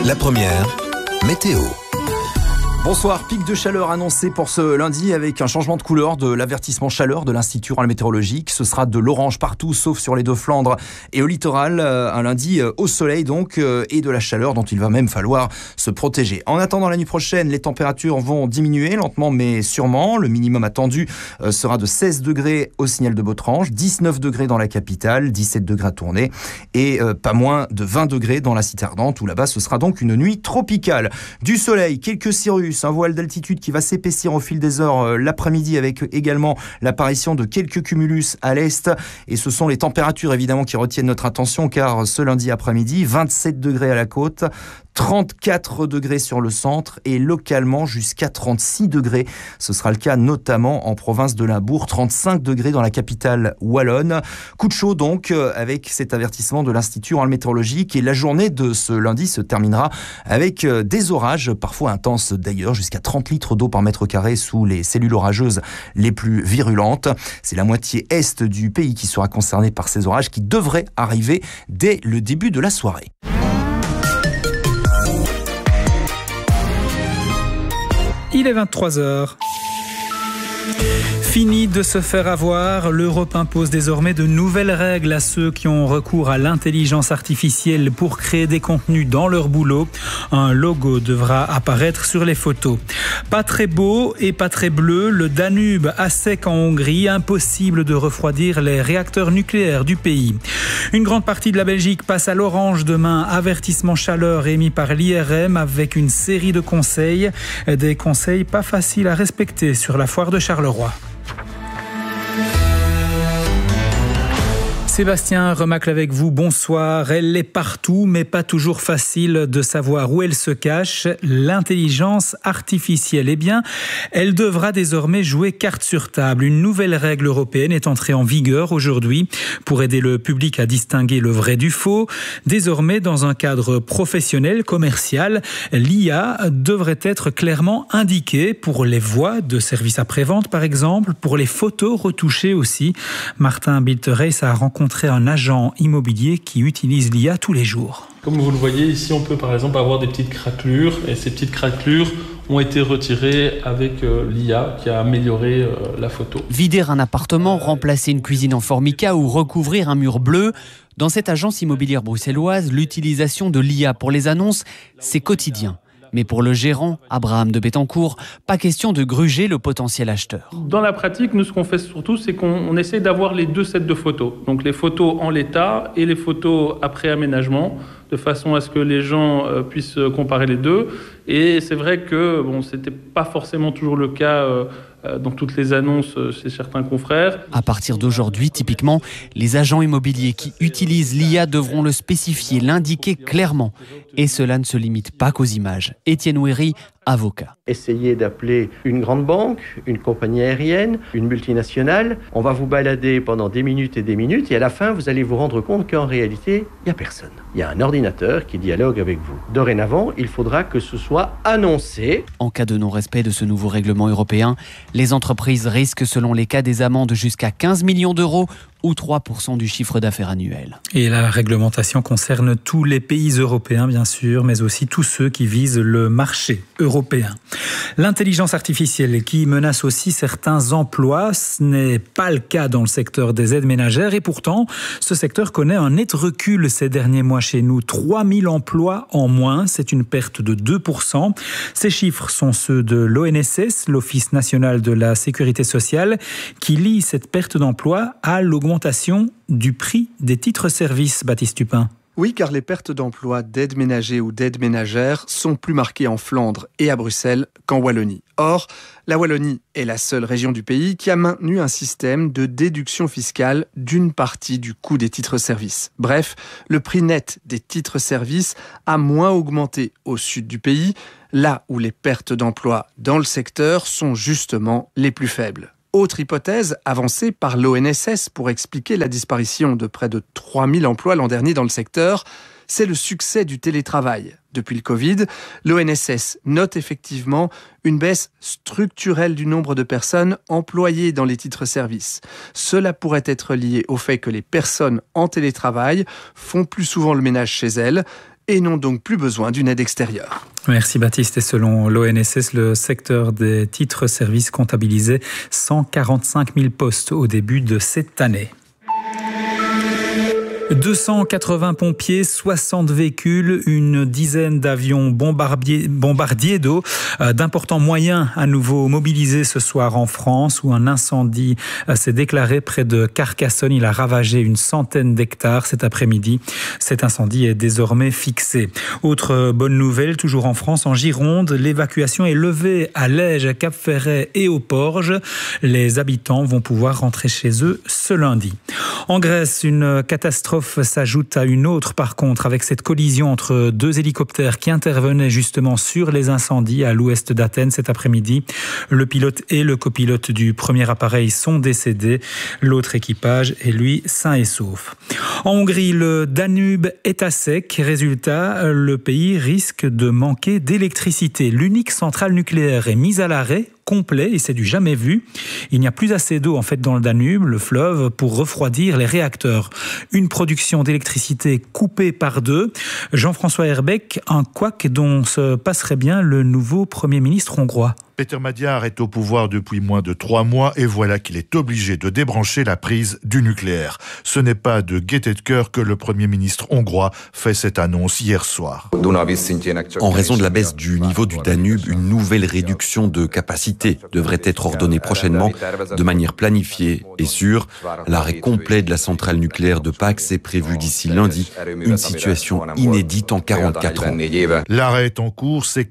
La première, météo. Bonsoir, pic de chaleur annoncé pour ce lundi avec un changement de couleur de l'avertissement chaleur de l'Institut Royal météorologique. Ce sera de l'orange partout sauf sur les Deux-Flandres et au littoral. Un lundi au soleil donc et de la chaleur dont il va même falloir se protéger. En attendant la nuit prochaine, les températures vont diminuer lentement mais sûrement. Le minimum attendu sera de 16 degrés au signal de Botrange, 19 degrés dans la capitale, 17 degrés à Tournai et pas moins de 20 degrés dans la Cité Ardente où là-bas ce sera donc une nuit tropicale. Du soleil, quelques cirrus, un voile d'altitude qui va s'épaissir au fil des heures l'après-midi avec également l'apparition de quelques cumulus à l'est. Et ce sont les températures évidemment qui retiennent notre attention car ce lundi après-midi, 27 degrés à la côte, 34 degrés sur le centre et localement jusqu'à 36 degrés. Ce sera le cas notamment en province de Limbourg, 35 degrés dans la capitale wallonne. Coup de chaud donc avec cet avertissement de l'Institut Royal météorologique et la journée de ce lundi se terminera avec des orages parfois intenses d'ailleurs, jusqu'à 30 litres d'eau par mètre carré sous les cellules orageuses les plus virulentes. C'est la moitié est du pays qui sera concernée par ces orages qui devraient arriver dès le début de la soirée. Il est 23h. Fini de se faire avoir, l'Europe impose désormais de nouvelles règles à ceux qui ont recours à l'intelligence artificielle pour créer des contenus dans leur boulot. Un logo devra apparaître sur les photos. Pas très beau et pas très bleu, le Danube à sec en Hongrie, impossible de refroidir les réacteurs nucléaires du pays. Une grande partie de la Belgique passe à l'orange demain, avertissement chaleur émis par l'IRM avec une série de conseils. Des conseils pas faciles à respecter sur la foire de Charleroi. Sébastien Remacle avec vous, bonsoir. Elle est partout, mais pas toujours facile de savoir où elle se cache. L'intelligence artificielle, eh bien, elle devra désormais jouer carte sur table. Une nouvelle règle européenne est entrée en vigueur aujourd'hui pour aider le public à distinguer le vrai du faux. Désormais, dans un cadre professionnel, commercial, l'IA devrait être clairement indiquée pour les voix de services après-vente, par exemple, pour les photos retouchées aussi. Martin Biltereis a rencontré un agent immobilier qui utilise l'IA tous les jours. Comme vous le voyez ici, on peut par exemple avoir des petites craquelures et ces petites craquelures ont été retirées avec l'IA qui a amélioré la photo. Vider un appartement, remplacer une cuisine en formica ou recouvrir un mur bleu. Dans cette agence immobilière bruxelloise, l'utilisation de l'IA pour les annonces, c'est quotidien. Mais pour le gérant, Abraham de Bettencourt, pas question de gruger le potentiel acheteur. Dans la pratique, nous, ce qu'on fait surtout, c'est qu'on essaie d'avoir les deux sets de photos. Donc les photos en l'état et les photos après aménagement, de façon à ce que les gens puissent comparer les deux. Et c'est vrai que c'était pas forcément toujours le cas dans toutes les annonces chez certains confrères. À partir d'aujourd'hui, typiquement, les agents immobiliers qui utilisent l'IA devront le spécifier, l'indiquer clairement. Et cela ne se limite pas qu'aux images. Étienne Ouéry, avocat. Essayez d'appeler une grande banque, une compagnie aérienne, une multinationale. On va vous balader pendant des minutes et à la fin, vous allez vous rendre compte qu'en réalité, il n'y a personne. Il y a un ordinateur qui dialogue avec vous. Dorénavant, il faudra que ce soit annoncé. En cas de non-respect de ce nouveau règlement européen, les entreprises risquent selon les cas des amendes jusqu'à 15 millions d'euros ou 3% du chiffre d'affaires annuel. Et la réglementation concerne tous les pays européens, bien sûr, mais aussi tous ceux qui visent le marché européen. L'intelligence artificielle qui menace aussi certains emplois, ce n'est pas le cas dans le secteur des aides ménagères et pourtant, ce secteur connaît un net recul ces derniers mois chez nous. 3000 emplois en moins, c'est une perte de 2%. Ces chiffres sont ceux de l'ONSS, l'Office national de la sécurité sociale, qui lie cette perte d'emploi à l'augmentation du prix des titres-services, Baptiste Tupin. Oui, car les pertes d'emplois d'aides ménagers ou d'aides ménagères sont plus marquées en Flandre et à Bruxelles qu'en Wallonie. Or, la Wallonie est la seule région du pays qui a maintenu un système de déduction fiscale d'une partie du coût des titres-services. Bref, le prix net des titres-services a moins augmenté au sud du pays, là où les pertes d'emplois dans le secteur sont justement les plus faibles. Autre hypothèse avancée par l'ONSS pour expliquer la disparition de près de 3000 emplois l'an dernier dans le secteur, c'est le succès du télétravail. Depuis le Covid, l'ONSS note effectivement une baisse structurelle du nombre de personnes employées dans les titres-services. Cela pourrait être lié au fait que les personnes en télétravail font plus souvent le ménage chez elles et n'ont donc plus besoin d'une aide extérieure. Merci Baptiste. Et selon l'ONSS, le secteur des titres-services comptabilisait 145 000 postes au début de cette année. 280 pompiers, 60 véhicules, une dizaine d'avions bombardiers d'eau, d'importants moyens à nouveau mobilisés ce soir en France où un incendie s'est déclaré près de Carcassonne. Il a ravagé une centaine d'hectares cet après-midi. Cet incendie est désormais fixé. Autre bonne nouvelle, toujours en France, en Gironde, l'évacuation est levée à Lège, à Cap-Ferret et aux Porges. Les habitants vont pouvoir rentrer chez eux ce lundi. En Grèce, une catastrophe s'ajoute à une autre par contre avec cette collision entre deux hélicoptères qui intervenaient justement sur les incendies à l'ouest d'Athènes cet après-midi. Le pilote et le copilote du premier appareil sont décédés. L'autre équipage est lui sain et sauf. En Hongrie, le Danube est à sec. Résultat, le pays risque de manquer d'électricité. L'unique centrale nucléaire est mise à l'arrêt complet et c'est du jamais vu. Il n'y a plus assez d'eau en fait dans le Danube, le fleuve, pour refroidir les réacteurs. Une production d'électricité coupée par deux. Jean-François Herbeck, un couac dont se passerait bien le nouveau Premier ministre hongrois. Peter Magyar est au pouvoir depuis moins de 3 mois et voilà qu'il est obligé de débrancher la prise du nucléaire. Ce n'est pas de gaieté de cœur que le Premier ministre hongrois fait cette annonce hier soir. En raison de la baisse du niveau du Danube, une nouvelle réduction de capacité devrait être ordonnée prochainement de manière planifiée et sûre. L'arrêt complet de la centrale nucléaire de Pax est prévu d'ici lundi, une situation inédite en 44 ans. L'arrêt est en cours, c'est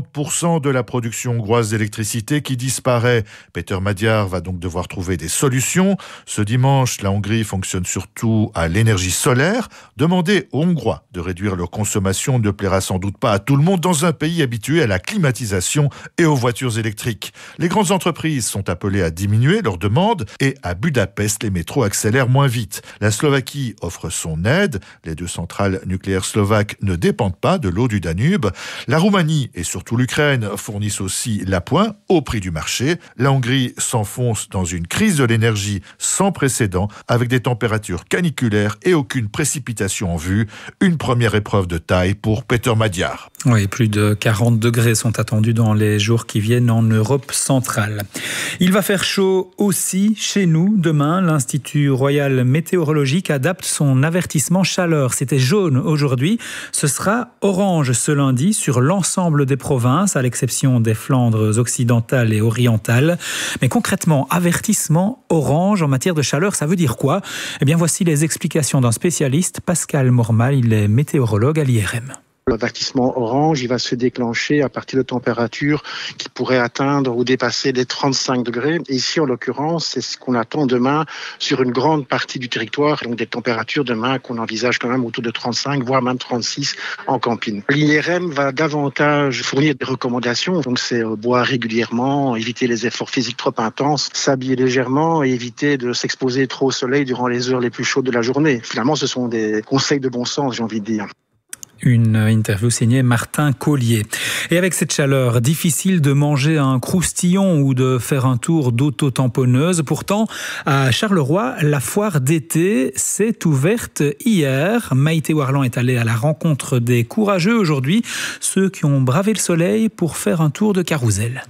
40% de la production hongroise d'électricité qui disparaît. Peter Magyar va donc devoir trouver des solutions. Ce dimanche, la Hongrie fonctionne surtout à l'énergie solaire. Demander aux Hongrois de réduire leur consommation ne plaira sans doute pas à tout le monde dans un pays habitué à la climatisation et aux voitures électriques. Les grandes entreprises sont appelées à diminuer leurs demandes et à Budapest, les métros accélèrent moins vite. La Slovaquie offre son aide. Les 2 centrales nucléaires slovaques ne dépendent pas de l'eau du Danube. La Roumanie et surtout l'Ukraine fournissent aussi l'appoint au prix du marché. La Hongrie s'enfonce dans une crise de l'énergie sans précédent avec des températures caniculaires et aucune précipitation en vue. Une première épreuve de taille pour Peter Magyar. Oui, plus de 40 degrés sont attendus dans les jours qui viennent en Europe centrale. Il va faire chaud aussi chez nous. Demain, l'Institut Royal Météorologique adapte son avertissement chaleur. C'était jaune aujourd'hui. Ce sera orange ce lundi sur l'ensemble des provinces, à l'exception des Flandres occidentales et orientales. Mais concrètement, avertissement orange en matière de chaleur, ça veut dire quoi ? Eh bien, voici les explications d'un spécialiste, Pascal Mormal. Il est météorologue à l'IRM. L'avertissement orange, il va se déclencher à partir de températures qui pourraient atteindre ou dépasser les 35 degrés. Et ici, en l'occurrence, c'est ce qu'on attend demain sur une grande partie du territoire. Donc des températures demain qu'on envisage quand même autour de 35, voire même 36 en campine. L'IRM va davantage fournir des recommandations. Donc c'est boire régulièrement, éviter les efforts physiques trop intenses, s'habiller légèrement et éviter de s'exposer trop au soleil durant les heures les plus chaudes de la journée. Finalement, ce sont des conseils de bon sens, j'ai envie de dire. Une interview signée Martin Collier. Et avec cette chaleur, difficile de manger un croustillon ou de faire un tour d'auto-tamponneuse. Pourtant, à Charleroi, la foire d'été s'est ouverte hier. Maïté Warland est allée à la rencontre des courageux aujourd'hui, ceux qui ont bravé le soleil pour faire un tour de carrousel.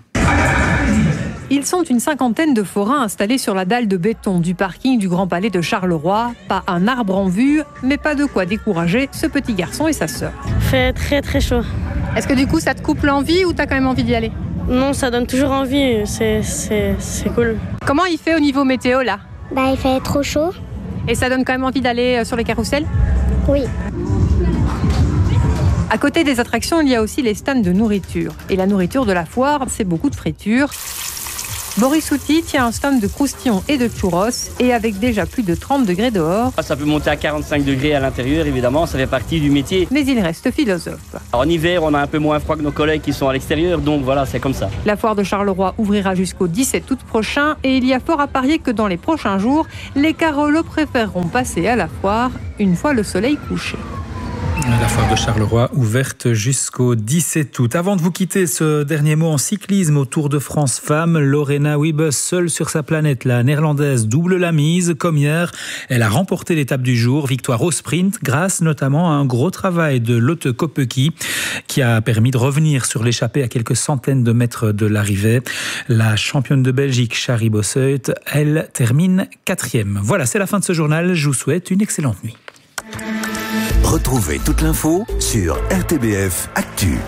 Ils sont une cinquantaine de forains installés sur la dalle de béton du parking du Grand Palais de Charleroi. Pas un arbre en vue, mais pas de quoi décourager ce petit garçon et sa sœur. Il fait très très chaud. Est-ce que du coup ça te coupe l'envie ou t'as quand même envie d'y aller ? Non, ça donne toujours envie, c'est cool. Comment il fait au niveau météo là ? Il fait trop chaud. Et ça donne quand même envie d'aller sur les carrousels ? Oui. À côté des attractions, il y a aussi les stands de nourriture. Et la nourriture de la foire, c'est beaucoup de friture. Boris Outi tient un stand de croustillons et de churros et avec déjà plus de 30 degrés dehors. Ça peut monter à 45 degrés à l'intérieur, évidemment, ça fait partie du métier. Mais il reste philosophe. En hiver, on a un peu moins froid que nos collègues qui sont à l'extérieur, donc voilà, c'est comme ça. La foire de Charleroi ouvrira jusqu'au 17 août prochain et il y a fort à parier que dans les prochains jours, les carolos préféreront passer à la foire une fois le soleil couché. La foire de Charleroi ouverte jusqu'au 17 août. Avant de vous quitter, ce dernier mot en cyclisme au Tour de France Femmes. Lorena Wiebes, seule sur sa planète, la néerlandaise double la mise. Comme hier, elle a remporté l'étape du jour. Victoire au sprint grâce notamment à un gros travail de Lotte Kopecky qui a permis de revenir sur l'échappée à quelques centaines de mètres de l'arrivée. La championne de Belgique, Shari Bosseut, elle termine 4e. Voilà, c'est la fin de ce journal. Je vous souhaite une excellente nuit. Retrouvez toute l'info sur RTBF Actu.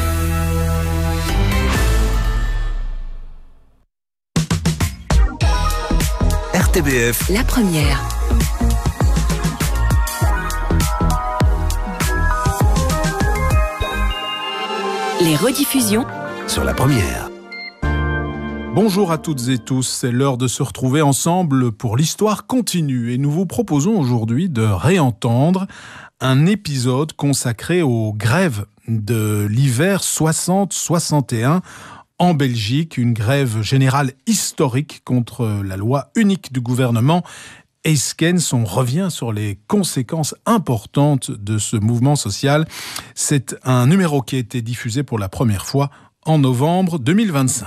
RTBF, la première. Les rediffusions sur la première. Bonjour à toutes et tous, c'est l'heure de se retrouver ensemble pour l'histoire continue et nous vous proposons aujourd'hui de réentendre un épisode consacré aux grèves de l'hiver 60-61 en Belgique, une grève générale historique contre la loi unique du gouvernement Eyskens. On revient sur les conséquences importantes de ce mouvement social. C'est un numéro qui a été diffusé pour la première fois en novembre 2025.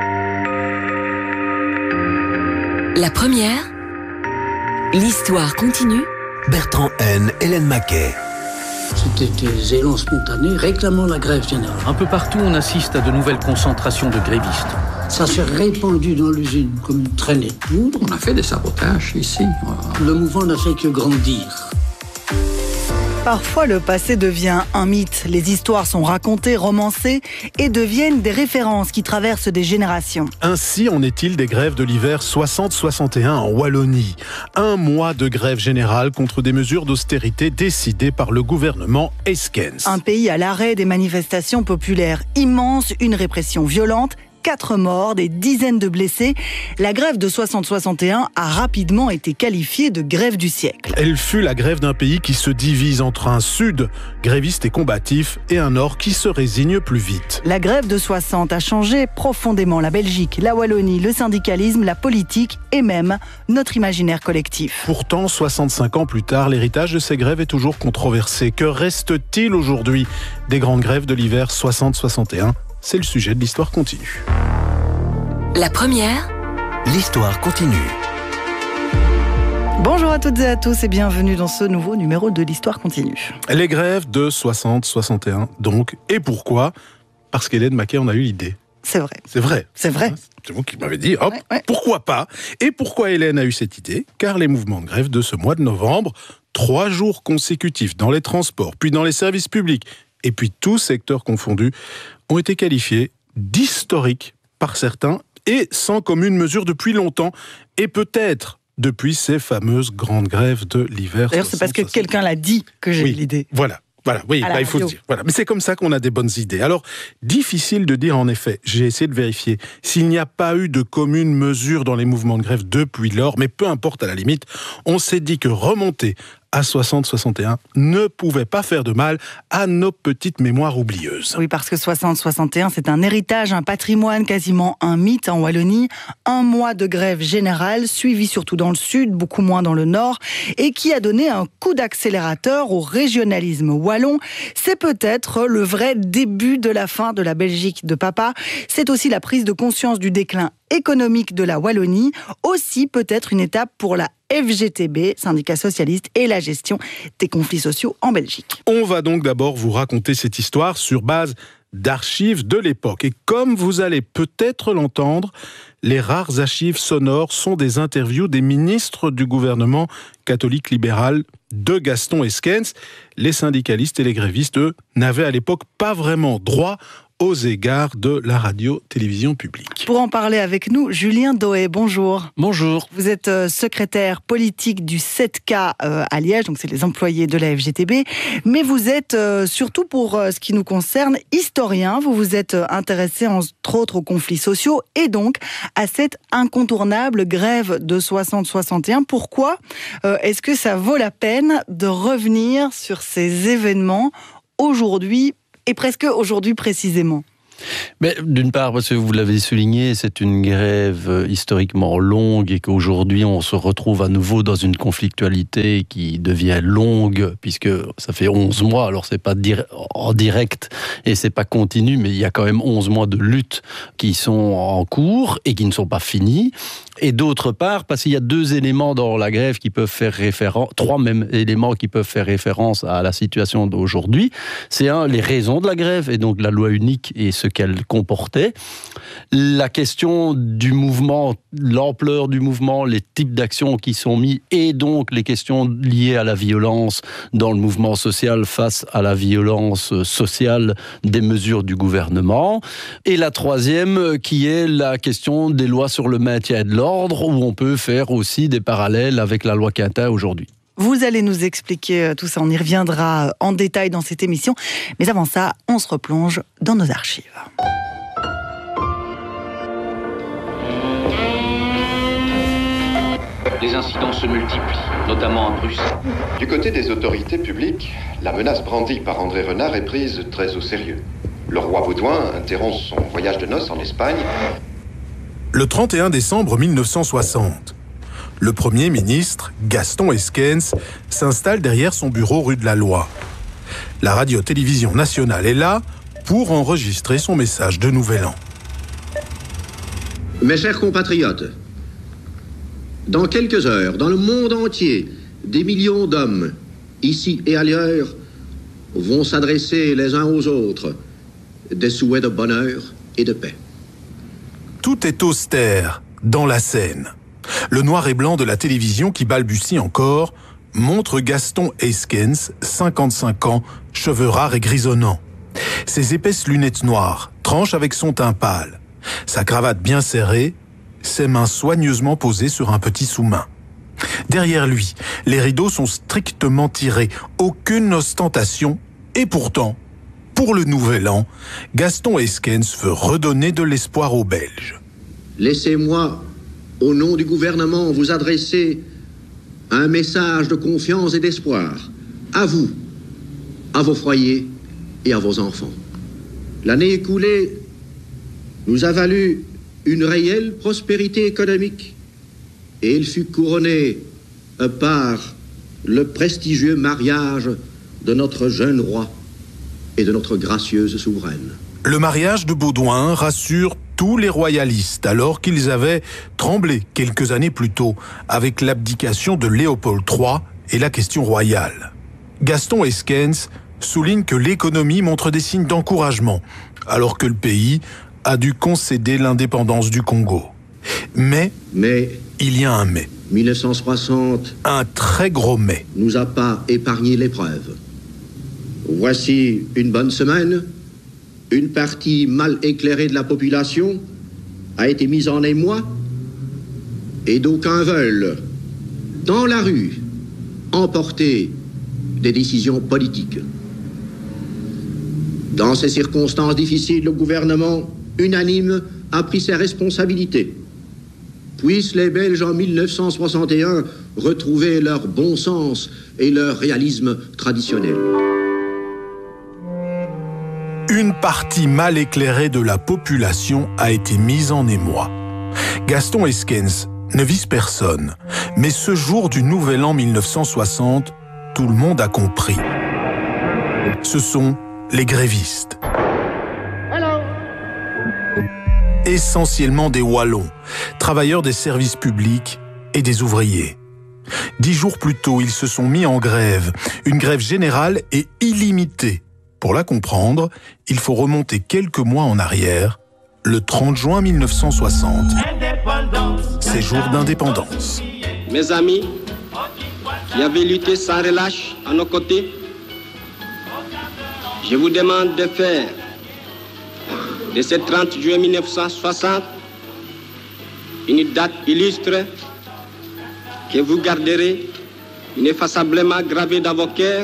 La première, l'histoire continue. Bertrand N, Hélène Maquet. C'était des élans spontanés réclamant la grève générale. Un peu partout, on assiste à de nouvelles concentrations de grévistes. Ça s'est répandu dans l'usine comme une traînée de poudre. On a fait des sabotages ici. Le mouvement n'a fait que grandir. Parfois, le passé devient un mythe. Les histoires sont racontées, romancées et deviennent des références qui traversent des générations. Ainsi en est-il des grèves de l'hiver 60-61 en Wallonie. Un mois de grève générale contre des mesures d'austérité décidées par le gouvernement Eyskens. Un pays à l'arrêt des manifestations populaires immenses, une répression violente, 4 morts, des dizaines de blessés. La grève de 60-61 a rapidement été qualifiée de grève du siècle. Elle fut la grève d'un pays qui se divise entre un sud gréviste et combatif et un nord qui se résigne plus vite. La grève de 60 a changé profondément la Belgique, la Wallonie, le syndicalisme, la politique et même notre imaginaire collectif. Pourtant, 65 ans plus tard, l'héritage de ces grèves est toujours controversé. Que reste-t-il aujourd'hui des grandes grèves de l'hiver 60-61 ? C'est le sujet de l'histoire continue. La première, l'histoire continue. Bonjour à toutes et à tous et bienvenue dans ce nouveau numéro de l'histoire continue. Les grèves de 60-61 donc. Et pourquoi ? Parce qu'Hélène Maquet en a eu l'idée. C'est vrai. C'est vrai. C'est vrai. C'est vous qui m'avez dit, hop, ouais. Pourquoi pas ? Et pourquoi Hélène a eu cette idée ? Car les mouvements de grève de ce mois de novembre, 3 jours consécutifs dans les transports, puis dans les services publics, et puis tous secteurs confondus, ont été qualifiés d'historiques par certains et sans commune mesure depuis longtemps, et peut-être depuis ces fameuses grandes grèves de l'hiver. D'ailleurs, c'est parce que quelqu'un l'a dit que j'ai eu l'idée. Voilà, oui, il faut le dire. Voilà. Mais c'est comme ça qu'on a des bonnes idées. Alors, difficile de dire en effet, j'ai essayé de vérifier, s'il n'y a pas eu de commune mesure dans les mouvements de grève depuis lors, mais peu importe à la limite, on s'est dit que remonter à 60-61 ne pouvait pas faire de mal à nos petites mémoires oublieuses. Oui, parce que 60-61, c'est un héritage, un patrimoine, quasiment un mythe en Wallonie. Un mois de grève générale, suivi surtout dans le sud, beaucoup moins dans le nord, et qui a donné un coup d'accélérateur au régionalisme wallon. C'est peut-être le vrai début de la fin de la Belgique de papa. C'est aussi la prise de conscience du déclin économique de la Wallonie, aussi peut-être une étape pour la FGTB, syndicat socialiste, et la gestion des conflits sociaux en Belgique. On va donc d'abord vous raconter cette histoire sur base d'archives de l'époque. Et comme vous allez peut-être l'entendre, les rares archives sonores sont des interviews des ministres du gouvernement catholique libéral de Gaston Eyskens. Les syndicalistes et les grévistes, eux, n'avaient à l'époque pas vraiment droit aux égards de la radio-télévision publique. Pour en parler avec nous, Julien Doé, bonjour. Bonjour. Vous êtes secrétaire politique du 7K à Liège, donc c'est les employés de la FGTB, mais vous êtes surtout pour ce qui nous concerne historien. Vous vous êtes intéressé entre autres aux conflits sociaux et donc à cette incontournable grève de 60-61. Pourquoi est-ce que ça vaut la peine de revenir sur ces événements aujourd'hui et presque aujourd'hui précisément? Mais d'une part, parce que vous l'avez souligné, c'est une grève historiquement longue et qu'aujourd'hui on se retrouve à nouveau dans une conflictualité qui devient longue puisque ça fait 11 mois. Alors c'est pas en direct et c'est pas continu, mais il y a quand même 11 mois de lutte qui sont en cours et qui ne sont pas finis. Et d'autre part, parce qu'il y a deux éléments dans la grève qui peuvent faire référence, trois même éléments qui peuvent faire référence à la situation d'aujourd'hui. C'est les raisons de la grève et donc la loi unique et ce qu'elle comportait. La question du mouvement, l'ampleur du mouvement, les types d'actions qui sont mis et donc les questions liées à la violence dans le mouvement social face à la violence sociale des mesures du gouvernement. Et la troisième qui est la question des lois sur le maintien de l'ordre où on peut faire aussi des parallèles avec la loi Quintin aujourd'hui. Vous allez nous expliquer tout ça, on y reviendra en détail dans cette émission. Mais avant ça, on se replonge dans nos archives. Les incidents se multiplient, notamment à Bruxelles. Du côté des autorités publiques, la menace brandie par André Renard est prise très au sérieux. Le roi Baudouin interrompt son voyage de noces en Espagne. Le 31 décembre 1960, le Premier ministre, Gaston Esquens, s'installe derrière son bureau rue de la Loi. La radio-télévision nationale est là pour enregistrer son message de Nouvel An. Mes chers compatriotes, dans quelques heures, dans le monde entier, des millions d'hommes, ici et ailleurs, vont s'adresser les uns aux autres des souhaits de bonheur et de paix. Tout est austère dans la scène. Le noir et blanc de la télévision qui balbutie encore montre Gaston Esquens, 55 ans, cheveux rares et grisonnants. Ses épaisses lunettes noires tranchent avec son teint pâle. Sa cravate bien serrée, ses mains soigneusement posées sur un petit sous-main. Derrière lui, les rideaux sont strictement tirés, aucune ostentation, et pourtant, pour le Nouvel An, Gaston Esquens veut redonner de l'espoir aux Belges. Laissez-moi, au nom du gouvernement, vous adresser un message de confiance et d'espoir à vous, à vos foyers et à vos enfants. L'année écoulée nous a valu une réelle prospérité économique et il fut couronné par le prestigieux mariage de notre jeune roi et de notre gracieuse souveraine. Le mariage de Baudouin rassure tous les royalistes alors qu'ils avaient tremblé quelques années plus tôt avec l'abdication de Léopold III et la question royale. Gaston Esquens souligne que l'économie montre des signes d'encouragement alors que le pays a dû concéder l'indépendance du Congo. Mais il y a un mais. 1960, un très gros mais, nous a pas épargné l'épreuve. Voici une bonne semaine, une partie mal éclairée de la population a été mise en émoi et d'aucuns veulent, dans la rue, emporter des décisions politiques. Dans ces circonstances difficiles, le gouvernement unanime a pris ses responsabilités. Puissent les Belges en 1961 retrouver leur bon sens et leur réalisme traditionnel. Une partie mal éclairée de la population a été mise en émoi. Gaston Esquens ne vise personne, mais ce jour du Nouvel An 1960, tout le monde a compris. Ce sont les grévistes. Essentiellement des Wallons, travailleurs des services publics et des ouvriers. 10 jours plus tôt, ils se sont mis en grève, une grève générale et illimitée. Pour la comprendre, il faut remonter quelques mois en arrière, le 30 juin 1960. C'est jour d'indépendance. Mes amis, qui avez lutté sans relâche à nos côtés, je vous demande de faire de ce 30 juin 1960 une date illustre que vous garderez ineffaçablement gravée dans vos cœurs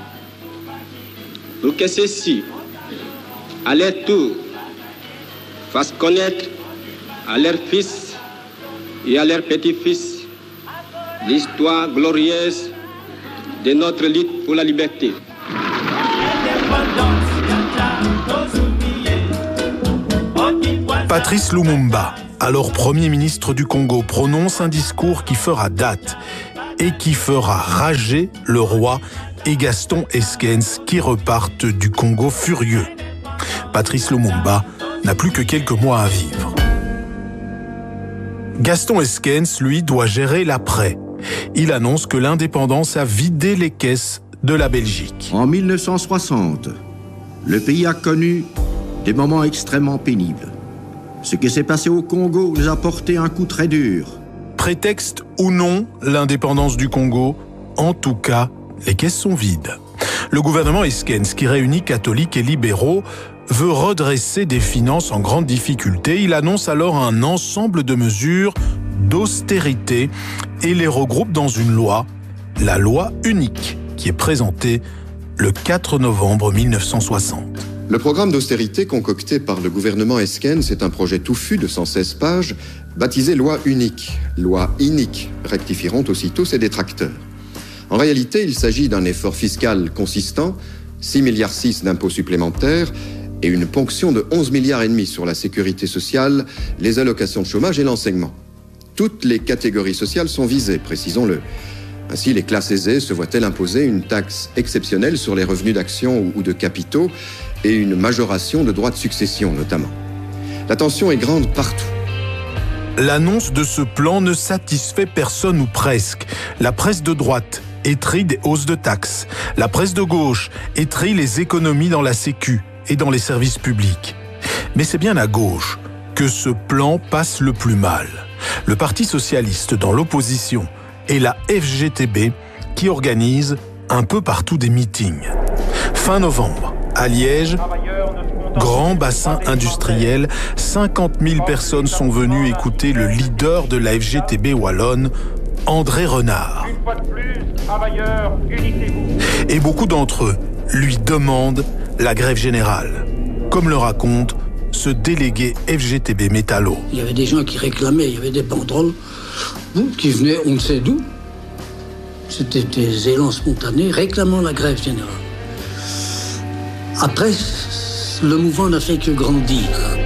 pour que ceux-ci, à leur tour, fassent connaître à leurs fils et à leurs petits-fils l'histoire glorieuse de notre lutte pour la liberté. Patrice Lumumba, alors Premier ministre du Congo, prononce un discours qui fera date et qui fera rager le roi et Gaston Esquens qui repartent du Congo furieux. Patrice Lumumba n'a plus que quelques mois à vivre. Gaston Esquens, lui, doit gérer l'après. Il annonce que l'indépendance a vidé les caisses de la Belgique. En 1960, le pays a connu des moments extrêmement pénibles. Ce qui s'est passé au Congo nous a porté un coup très dur. Prétexte ou non l'indépendance du Congo, en tout cas, les caisses sont vides. Le gouvernement Esquens, qui réunit catholiques et libéraux, veut redresser des finances en grande difficulté. Il annonce alors un ensemble de mesures d'austérité et les regroupe dans une loi, la loi unique, qui est présentée le 4 novembre 1960. Le programme d'austérité concocté par le gouvernement Esquens est un projet touffu de 116 pages, baptisé loi unique, loi inique, rectifieront aussitôt ses détracteurs. En réalité, il s'agit d'un effort fiscal consistant, 6,6 milliards d'impôts supplémentaires et une ponction de 11,5 milliards sur la sécurité sociale, les allocations de chômage et l'enseignement. Toutes les catégories sociales sont visées, précisons-le. Ainsi, les classes aisées se voient-elles imposer une taxe exceptionnelle sur les revenus d'actions ou de capitaux et une majoration de droits de succession, notamment. La tension est grande partout. L'annonce de ce plan ne satisfait personne ou presque. La presse de droite étrille des hausses de taxes. La presse de gauche étrille les économies dans la Sécu et dans les services publics. Mais c'est bien à gauche que ce plan passe le plus mal. Le Parti socialiste dans l'opposition et la FGTB qui organisent un peu partout des meetings. Fin novembre, à Liège, grand bassin industriel, 50 000 personnes sont venues écouter le leader de la FGTB wallonne, André Renard. Et beaucoup d'entre eux lui demandent la grève générale, comme le raconte ce délégué FGTB Métallo. Il y avait des gens qui réclamaient, il y avait des banderoles qui venaient on ne sait d'où. C'était des élans spontanés réclamant la grève générale. Après, le mouvement n'a fait que grandir.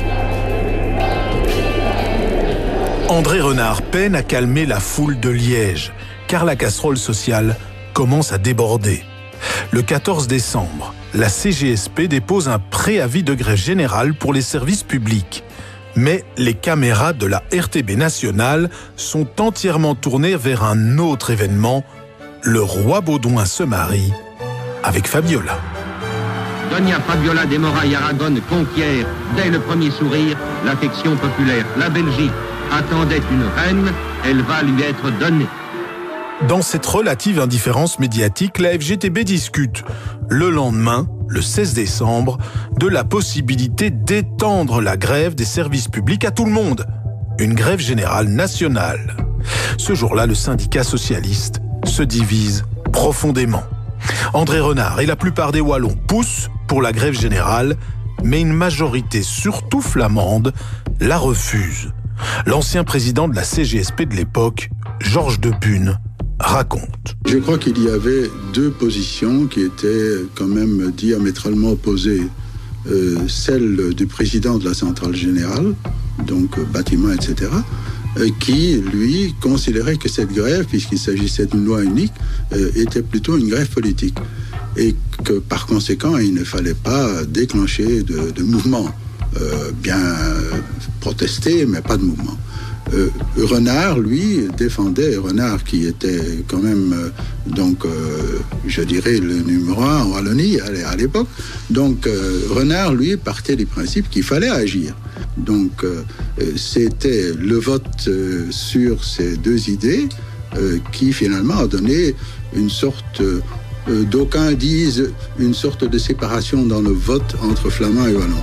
André Renard peine à calmer la foule de Liège, car la casserole sociale commence à déborder. Le 14 décembre, la CGSP dépose un préavis de grève générale pour les services publics. Mais les caméras de la RTB nationale sont entièrement tournées vers un autre événement. Le roi Baudouin se marie avec Fabiola. Doña Fabiola de Moraille Aragon conquiert, dès le premier sourire, l'affection populaire. La Belgique attendait une reine, elle va lui être donnée. Dans cette relative indifférence médiatique, la FGTB discute, le lendemain, le 16 décembre, de la possibilité d'étendre la grève des services publics à tout le monde. Une grève générale nationale. Ce jour-là, le syndicat socialiste se divise profondément. André Renard et la plupart des Wallons poussent pour la grève générale, mais une majorité, surtout flamande, la refuse. L'ancien président de la CGSP de l'époque, Georges Debune, raconte. Je crois qu'il y avait deux positions qui étaient quand même diamétralement opposées. Celle du président de la centrale générale, donc bâtiment, etc., qui, lui, considérait que cette grève, puisqu'il s'agissait d'une loi unique, était plutôt une grève politique. Et que, par conséquent, il ne fallait pas déclencher de mouvement. Bien protester, mais pas de mouvement. Renard, lui, défendait, Renard qui était quand même, je dirais, le numéro 1 en Wallonie à l'époque. Donc, Renard, lui, partait du principe qu'il fallait agir. Donc, c'était le vote sur ces deux idées qui, finalement, a donné une sorte, d'aucuns disent, une sorte de séparation dans le vote entre Flamands et Wallons.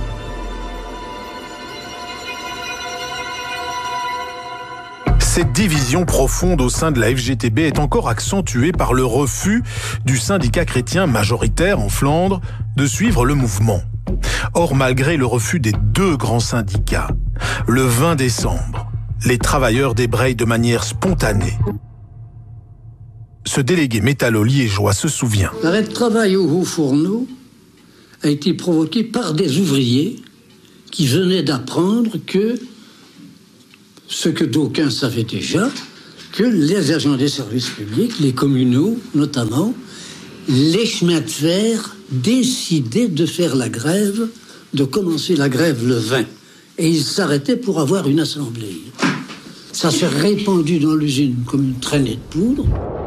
Cette division profonde au sein de la FGTB est encore accentuée par le refus du syndicat chrétien majoritaire en Flandre de suivre le mouvement. Or, malgré le refus des deux grands syndicats, le 20 décembre, les travailleurs débrayent de manière spontanée. Ce délégué métallo-liégeois se souvient. L'arrêt de travail au Haut-Fourneau a été provoqué par des ouvriers qui venait d'apprendre que, ce que d'aucuns savaient déjà, que les agents des services publics, les communaux notamment, les chemins de fer décidaient de faire la grève, de commencer la grève le 20. Et ils s'arrêtaient pour avoir une assemblée. Ça s'est répandu dans l'usine comme une traînée de poudre.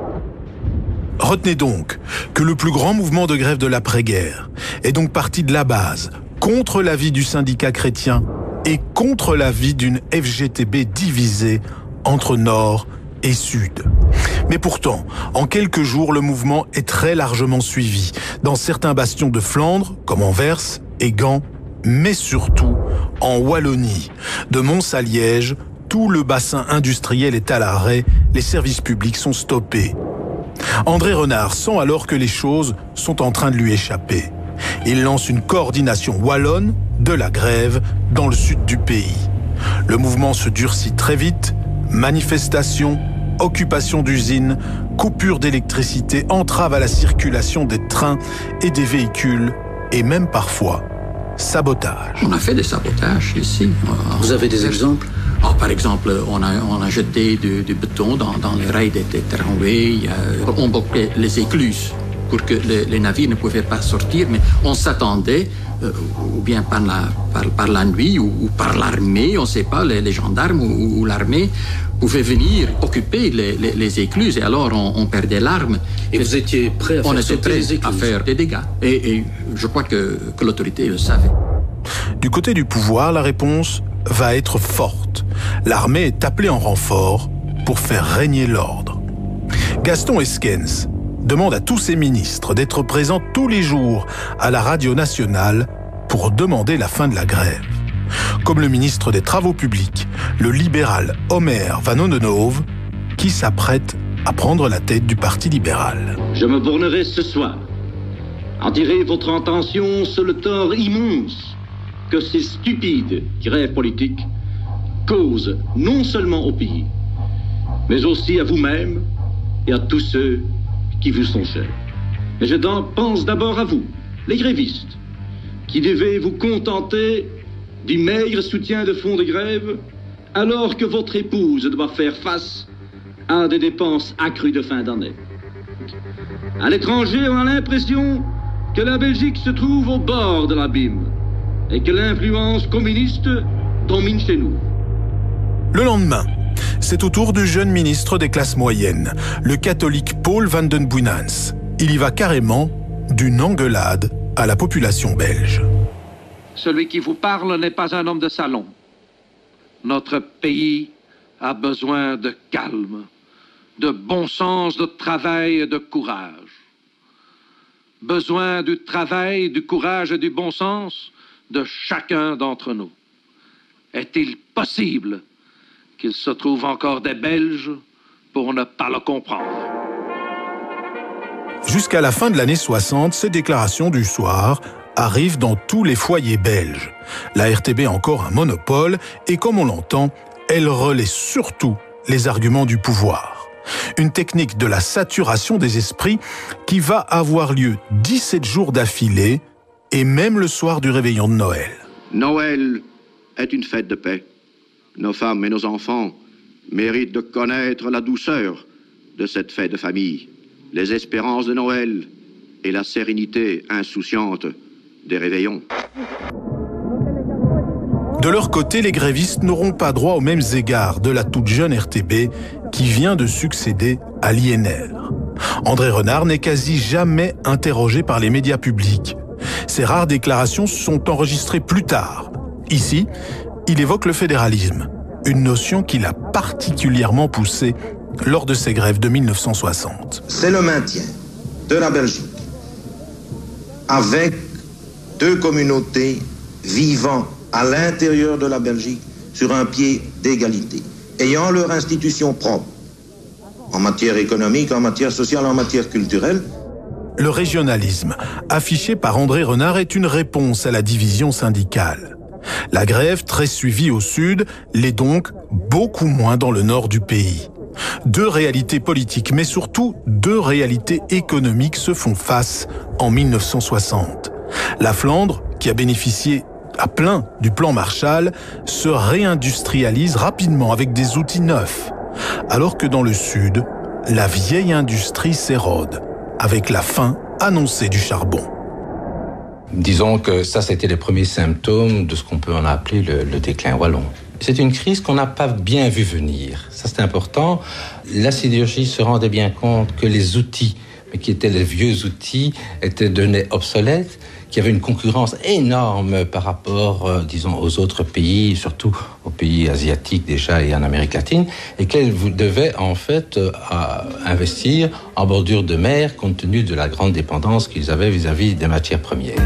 Retenez donc que le plus grand mouvement de grève de l'après-guerre est donc parti de la base, contre l'avis du syndicat chrétien et contre l'avis d'une FGTB divisée entre Nord et Sud. Mais pourtant, en quelques jours, le mouvement est très largement suivi dans certains bastions de Flandre, comme Anvers et Gand, mais surtout en Wallonie, de Mons à Liège. Tout le bassin industriel est à l'arrêt, les services publics sont stoppés. André Renard sent alors que les choses sont en train de lui échapper. Il lance une coordination wallonne de la grève dans le sud du pays. Le mouvement se durcit très vite, manifestations, occupation d'usines, coupure d'électricité, entrave à la circulation des trains et des véhicules, et même parfois sabotage. On a fait des sabotages ici. Vous avez des exemples? Par exemple, on a jeté du béton dans les rails des tramways, on bloquait les écluses pour que les navires ne pouvaient pas sortir, mais on s'attendait, ou bien par la nuit, ou par l'armée, on ne sait pas, les gendarmes ou l'armée pouvaient venir occuper les écluses, et alors on perdait l'arme. Et vous étiez prêt à faire des dégâts. Et je crois que l'autorité le savait. Du côté du pouvoir, la réponse va être forte. L'armée est appelée en renfort pour faire régner l'ordre. Gaston Esquens demande à tous ses ministres d'être présents tous les jours à la radio nationale pour demander la fin de la grève. Comme le ministre des Travaux publics, le libéral Homer Van Oudenhove, qui s'apprête à prendre la tête du Parti libéral. Je me bornerai ce soir à attirer votre attention sur le tort immense que ces stupides grèves politiques causent non seulement au pays, mais aussi à vous-même et à tous ceux qui vous sont chers. Et je pense d'abord à vous, les grévistes, qui devez vous contenter du maigre soutien de fonds de grève, alors que votre épouse doit faire face à des dépenses accrues de fin d'année. À l'étranger, on a l'impression que la Belgique se trouve au bord de l'abîme et que l'influence communiste domine chez nous. Le lendemain, c'est au tour du jeune ministre des classes moyennes, le catholique Paul van den Boeynants. Il y va carrément d'une engueulade à la population belge. Celui qui vous parle n'est pas un homme de salon. Notre pays a besoin de calme, de bon sens, de travail et de courage. Besoin du travail, du courage et du bon sens de chacun d'entre nous. Est-il possible qu'il se trouve encore des Belges pour ne pas le comprendre? Jusqu'à la fin de l'année 60, ces déclarations du soir arrivent dans tous les foyers belges. La RTB a encore un monopole et comme on l'entend, elle relaie surtout les arguments du pouvoir. Une technique de la saturation des esprits qui va avoir lieu 17 jours d'affilée et même le soir du réveillon de Noël. Noël est une fête de paix. Nos femmes et nos enfants méritent de connaître la douceur de cette fête de famille, les espérances de Noël et la sérénité insouciante des réveillons. De leur côté, les grévistes n'auront pas droit aux mêmes égards de la toute jeune RTB qui vient de succéder à l'INR. André Renard n'est quasi jamais interrogé par les médias publics. Ses rares déclarations sont enregistrées plus tard. Ici, il évoque le fédéralisme, une notion qu'il a particulièrement poussée lors de ses grèves de 1960. C'est le maintien de la Belgique avec deux communautés vivant à l'intérieur de la Belgique sur un pied d'égalité, ayant leur institution propre en matière économique, en matière sociale, en matière culturelle. Le régionalisme, affiché par André Renard, est une réponse à la division syndicale. La grève, très suivie au sud, l'est donc beaucoup moins dans le nord du pays. Deux réalités politiques, mais surtout deux réalités économiques se font face en 1960. La Flandre, qui a bénéficié à plein du plan Marshall, se réindustrialise rapidement avec des outils neufs, alors que dans le sud, la vieille industrie s'érode, avec la fin annoncée du charbon. Disons que ça, c'était les premiers symptômes de ce qu'on peut en appeler le déclin wallon. C'est une crise qu'on n'a pas bien vu venir. Ça, c'est important. La sidérurgie se rendait bien compte que les outils, mais qui étaient les vieux outils, étaient devenus obsolètes, qu'il y avait une concurrence énorme par rapport, disons, aux autres pays, surtout aux pays asiatiques déjà et en Amérique latine, et qu'elle devait en fait investir en bordure de mer compte tenu de la grande dépendance qu'ils avaient vis-à-vis des matières premières.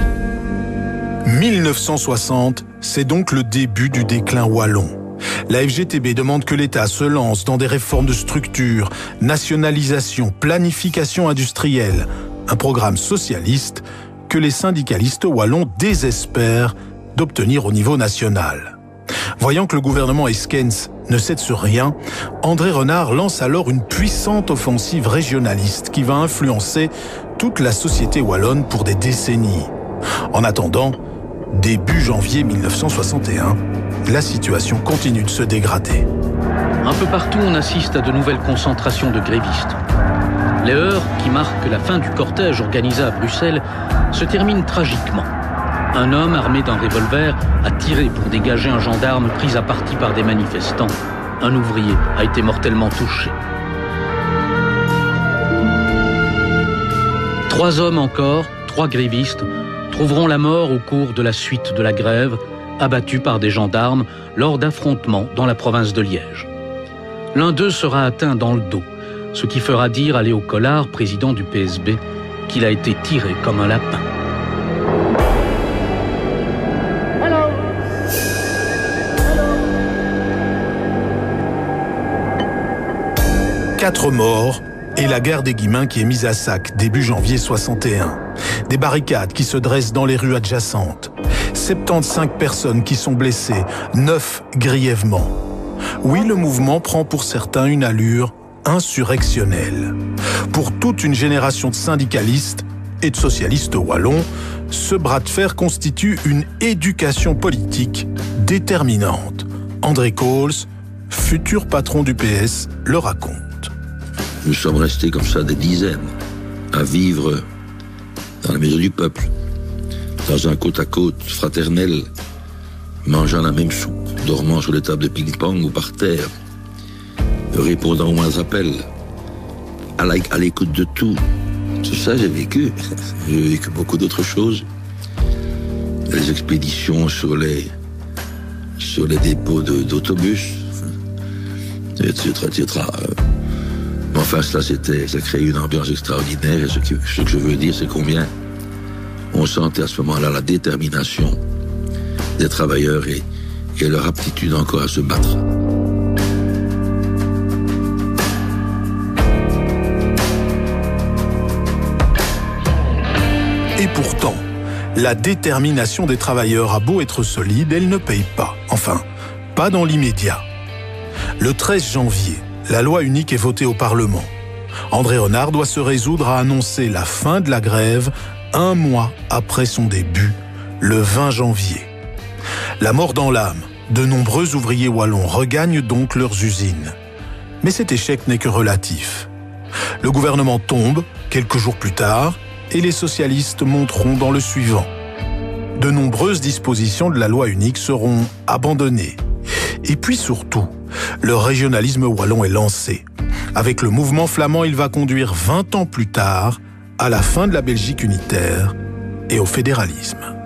1960, c'est donc le début du déclin wallon. La FGTB demande que l'État se lance dans des réformes de structure, nationalisation, planification industrielle, un programme socialiste que les syndicalistes wallons désespèrent d'obtenir au niveau national. Voyant que le gouvernement Esquens ne cède sur rien, André Renard lance alors une puissante offensive régionaliste qui va influencer toute la société wallonne pour des décennies. En attendant, début janvier 1961, la situation continue de se dégrader. Un peu partout, on assiste à de nouvelles concentrations de grévistes. Les heures qui marquent la fin du cortège organisé à Bruxelles se terminent tragiquement. Un homme armé d'un revolver a tiré pour dégager un gendarme pris à partie par des manifestants. Un ouvrier a été mortellement touché. 3 hommes encore, 3 grévistes, trouveront la mort au cours de la suite de la grève, abattus par des gendarmes lors d'affrontements dans la province de Liège. L'un d'eux sera atteint dans le dos, ce qui fera dire à Léo Collard, président du PSB, qu'il a été tiré comme un lapin. Hello. 4 morts et la gare des Guillemins qui est mise à sac début janvier 61. Des barricades qui se dressent dans les rues adjacentes. 75 personnes qui sont blessées, 9 grièvement. Oui, le mouvement prend pour certains une allure insurrectionnelle. Pour toute une génération de syndicalistes et de socialistes wallons, ce bras de fer constitue une éducation politique déterminante. André Coles, futur patron du PS, le raconte. Nous sommes restés comme ça des dizaines, à vivre dans la maison du peuple, dans un côte-à-côte fraternel, mangeant la même soupe, dormant sur les tables de ping-pong ou par terre, répondant aux moindres appels, à l'écoute de tout. Tout ça, j'ai vécu. J'ai vécu beaucoup d'autres choses. Les expéditions sur les dépôts d'autobus, etc. Mais enfin, ça créait une ambiance extraordinaire. Et ce que je veux dire, c'est combien on sentait à ce moment-là la détermination des travailleurs et leur aptitude encore à se battre. Et pourtant, la détermination des travailleurs a beau être solide, elle ne paye pas. Enfin, pas dans l'immédiat. Le 13 janvier, la loi unique est votée au Parlement. André Renard doit se résoudre à annoncer la fin de la grève 1 mois après son début, le 20 janvier. La mort dans l'âme, de nombreux ouvriers wallons regagnent donc leurs usines. Mais cet échec n'est que relatif. Le gouvernement tombe, quelques jours plus tard, et les socialistes monteront dans le suivant. De nombreuses dispositions de la loi unique seront abandonnées. Et puis surtout, le régionalisme wallon est lancé. Avec le mouvement flamand, il va conduire 20 ans plus tard à la fin de la Belgique unitaire et au fédéralisme.